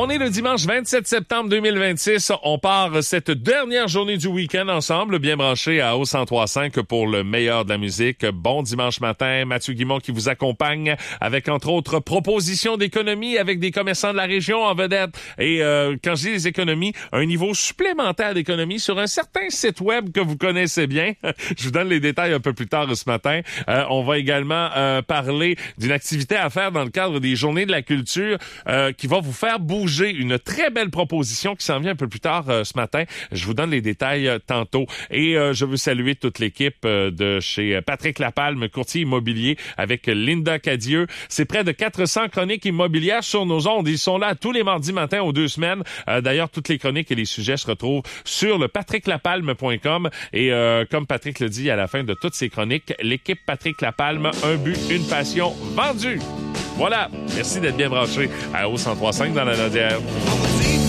On est le dimanche 27 septembre 2026. On part cette dernière journée du week-end ensemble, bien branché à Haut 103.5 pour le meilleur de la musique. Bon dimanche matin, Mathieu Guimond qui vous accompagne avec entre autres propositions d'économie avec des commerçants de la région en vedette. Et quand je dis les économies, un niveau supplémentaire d'économie sur un certain site web que vous connaissez bien. Je vous donne les détails un peu plus tard ce matin. On va également parler d'une activité à faire dans le cadre des Journées de la culture qui va vous faire bouger. Une très belle proposition qui s'en vient un peu plus tard ce matin. Je vous donne les détails tantôt. Et je veux saluer toute l'équipe de chez Patrick Lapalme, courtier immobilier, avec Linda Cadieux. C'est près de 400 chroniques immobilières sur nos ondes. Ils sont là tous les mardis matins aux 2 semaines. D'ailleurs, toutes les chroniques et les sujets se retrouvent sur le patricklapalme.com. Et comme Patrick le dit à la fin de toutes ces chroniques, l'équipe Patrick Lapalme, un but, une passion, vendue. Voilà. Merci d'être bien branché à Haut 103.5 dans la Nodière.